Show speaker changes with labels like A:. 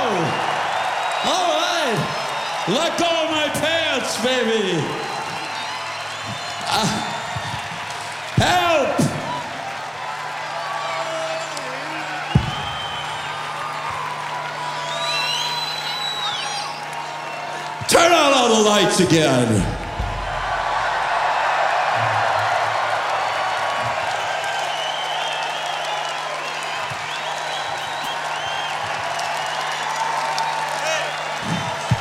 A: All right. Let go of my pants, baby. Help! Turn on all the lights again.